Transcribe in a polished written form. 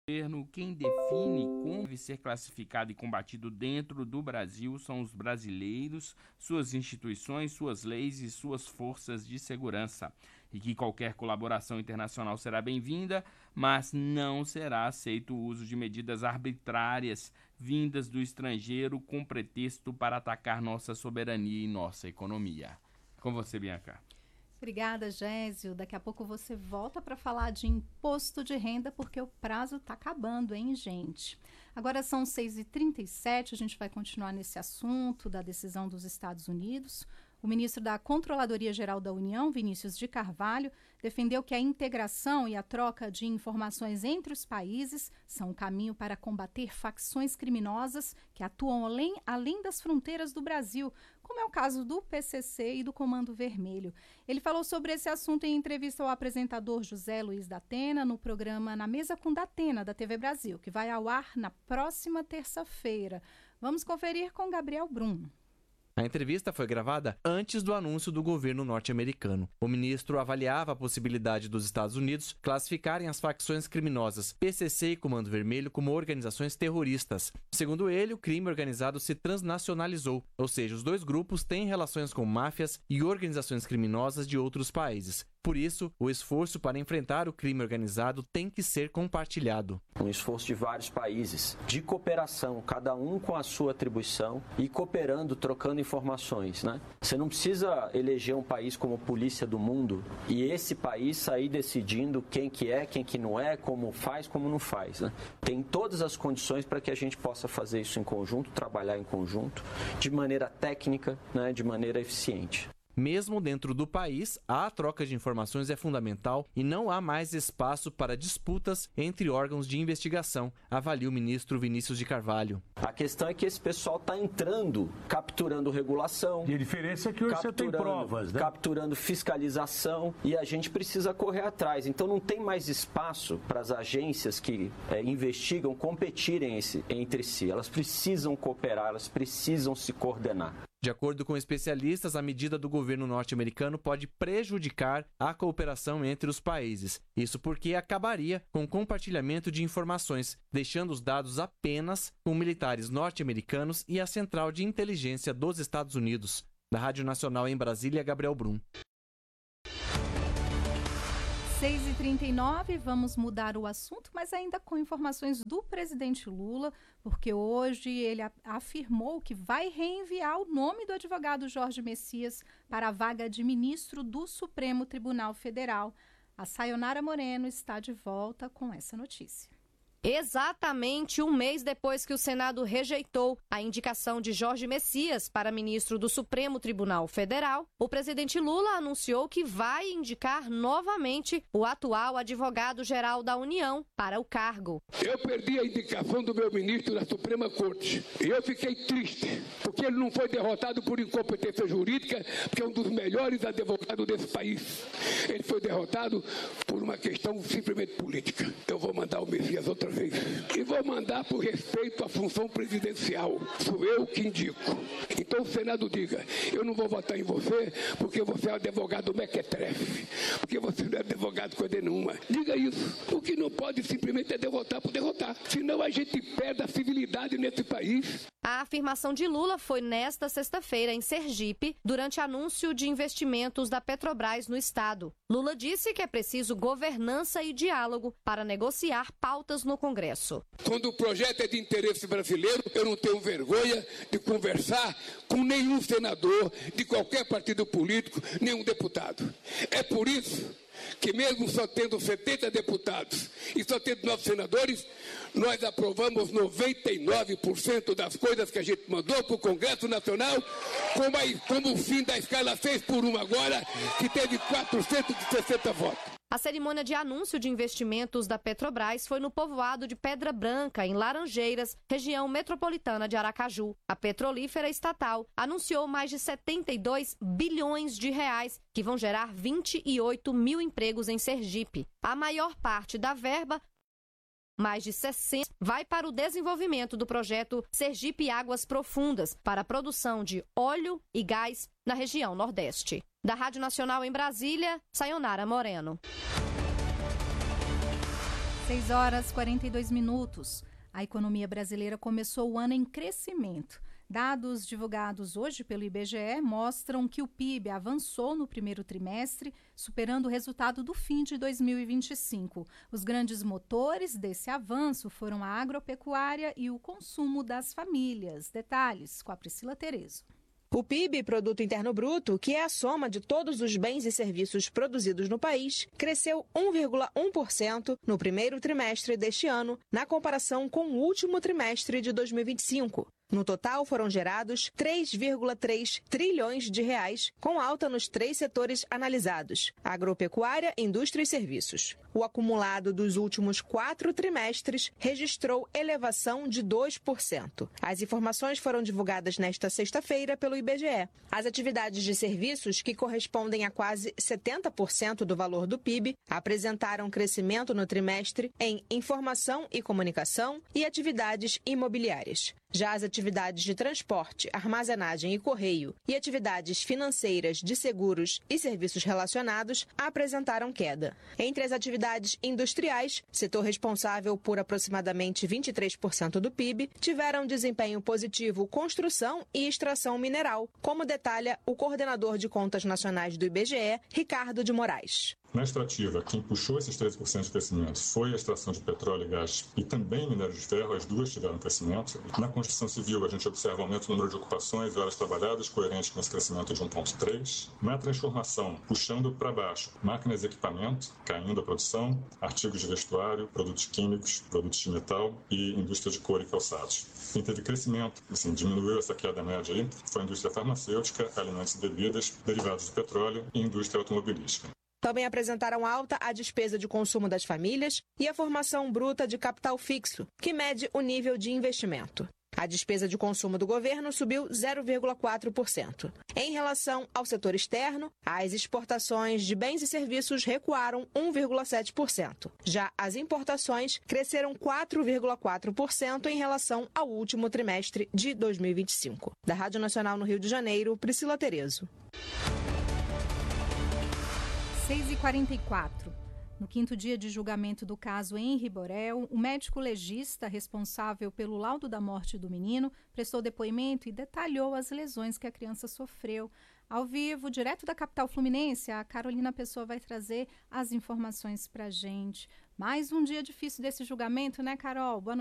Quem define como deve ser classificado e combatido dentro do Brasil são os brasileiros, suas instituições, suas leis e suas forças de segurança. E que qualquer colaboração internacional será bem-vinda, mas não será aceito o uso de medidas arbitrárias vindas do estrangeiro com pretexto para atacar nossa soberania e nossa economia. Com você, Bianca. Obrigada, Gésio. Daqui a pouco você volta para falar de imposto de renda, porque o prazo está acabando, hein, gente? Agora são 6h37, a gente vai continuar nesse assunto da decisão dos Estados Unidos. O ministro da Controladoria Geral da União, Vinícius de Carvalho, defendeu que a integração e a troca de informações entre os países são um caminho para combater facções criminosas que atuam além das fronteiras do Brasil, como é o caso do PCC e do Comando Vermelho. Ele falou sobre esse assunto em entrevista ao apresentador José Luiz da Atena no programa Na Mesa com Datena, da TV Brasil, que vai ao ar na próxima terça-feira. Vamos conferir com Gabriel Brum. A entrevista foi gravada antes do anúncio do governo norte-americano. O ministro avaliava a possibilidade dos Estados Unidos classificarem as facções criminosas PCC e Comando Vermelho como organizações terroristas. Segundo ele, o crime organizado se transnacionalizou, ou seja, os dois grupos têm relações com máfias e organizações criminosas de outros países. Por isso, o esforço para enfrentar o crime organizado tem que ser compartilhado. Um esforço de vários países, de cooperação, cada um com a sua atribuição e cooperando, trocando informações, né? Você não precisa eleger um país como polícia do mundo e esse país sair decidindo quem que é, quem que não é, como faz, como não faz, né? Tem todas as condições para que a gente possa fazer isso em conjunto, trabalhar em conjunto, de maneira técnica, né? De maneira eficiente. Mesmo dentro do país, a troca de informações é fundamental e não há mais espaço para disputas entre órgãos de investigação, avalia o ministro Vinícius de Carvalho. A questão é que esse pessoal está entrando, capturando regulação. E a diferença é que hoje você tem provas, né? Capturando fiscalização e a gente precisa correr atrás. Então não tem mais espaço para as agências que investigam competirem entre si. Elas precisam cooperar, elas precisam se coordenar. De acordo com especialistas, a medida do governo norte-americano pode prejudicar a cooperação entre os países. Isso porque acabaria com o compartilhamento de informações, deixando os dados apenas com militares norte-americanos e a Central de Inteligência dos Estados Unidos. Da Rádio Nacional em Brasília, Gabriel Brum. 6h39, vamos mudar o assunto, mas ainda com informações do presidente Lula, porque hoje ele afirmou que vai reenviar o nome do advogado Jorge Messias para a vaga de ministro do Supremo Tribunal Federal. A Sayonara Moreno está de volta com essa notícia. Exatamente um mês depois que o Senado rejeitou a indicação de Jorge Messias para ministro do Supremo Tribunal Federal, o presidente Lula anunciou que vai indicar novamente o atual advogado-geral da União para o cargo. Eu perdi a indicação do meu ministro da Suprema Corte e eu fiquei triste, porque ele não foi derrotado por incompetência jurídica, porque é um dos melhores advogados desse país. Ele foi derrotado por uma questão simplesmente política. Eu vou mandar o Messias outra vez. E vou mandar por respeito à função presidencial. Sou eu que indico. Então o Senado diga, eu não vou votar em você porque você é um advogado mequetrefe, porque você não é advogado coisa nenhuma. Diga isso. O que não pode simplesmente é derrotar por derrotar. Senão a gente perde a civilidade nesse país. A afirmação de Lula foi nesta sexta-feira em Sergipe, durante anúncio de investimentos da Petrobras no estado. Lula disse que é preciso governança e diálogo para negociar pautas no Congresso. Quando o projeto é de interesse brasileiro, eu não tenho vergonha de conversar com nenhum senador de qualquer partido político, nenhum deputado. É por isso que mesmo só tendo 70 deputados e só tendo 9 senadores, nós aprovamos 99% das coisas que a gente mandou para o Congresso Nacional, como o fim da escala 6x1 agora, que teve 460 votos. A cerimônia de anúncio de investimentos da Petrobras foi no povoado de Pedra Branca, em Laranjeiras, região metropolitana de Aracaju. A petrolífera estatal anunciou mais de 72 bilhões de reais, que vão gerar 28 mil empregos em Sergipe. A maior parte da verba, mais de 60, vai para o desenvolvimento do projeto Sergipe Águas Profundas, para a produção de óleo e gás na região Nordeste. Da Rádio Nacional em Brasília, Sayonara Moreno. 6h42. A economia brasileira começou o ano em crescimento. Dados divulgados hoje pelo IBGE mostram que o PIB avançou no primeiro trimestre, superando o resultado do fim de 2025. Os grandes motores desse avanço foram a agropecuária e o consumo das famílias. Detalhes com a Priscila Terezo. O PIB, Produto Interno Bruto, que é a soma de todos os bens e serviços produzidos no país, cresceu 1,1% no primeiro trimestre deste ano, na comparação com o último trimestre de 2025. No total, foram gerados 3,3 trilhões de reais, com alta nos 3 setores analisados: agropecuária, indústria e serviços. O acumulado dos últimos 4 trimestres registrou elevação de 2%. As informações foram divulgadas nesta sexta-feira pelo IBGE. As atividades de serviços, que correspondem a quase 70% do valor do PIB, apresentaram crescimento no trimestre em informação e comunicação e atividades imobiliárias. Já as atividades de transporte, armazenagem e correio e atividades financeiras, de seguros e serviços relacionados apresentaram queda. Entre as atividades industriais, setor responsável por aproximadamente 23% do PIB, tiveram desempenho positivo construção e extração mineral, como detalha o coordenador de contas nacionais do IBGE, Ricardo de Moraes. Na extrativa, quem puxou esses 13% de crescimento foi a extração de petróleo e gás e também minério de ferro, as duas tiveram crescimento. Na construção civil, a gente observa aumento no número de ocupações e horas trabalhadas, coerente com esse crescimento de 1,3. Na transformação, puxando para baixo, máquinas e equipamento, caindo a produção, artigos de vestuário, produtos químicos, produtos de metal e indústria de couro e calçados. Quem teve crescimento, diminuiu essa queda média aí, foi a indústria farmacêutica, alimentos e bebidas, derivados do petróleo e indústria automobilística. Também apresentaram alta a despesa de consumo das famílias e a formação bruta de capital fixo, que mede o nível de investimento. A despesa de consumo do governo subiu 0,4%. Em relação ao setor externo, as exportações de bens e serviços recuaram 1,7%. Já as importações cresceram 4,4% em relação ao último trimestre de 2025. Da Rádio Nacional no Rio de Janeiro, Priscila Terezo. 6h44. No quinto dia de julgamento do caso Henri Borel, o médico legista responsável pelo laudo da morte do menino prestou depoimento e detalhou as lesões que a criança sofreu. Ao vivo, direto da capital fluminense, a Carolina Pessoa vai trazer as informações para a gente. Mais um dia difícil desse julgamento, né, Carol? Boa noite.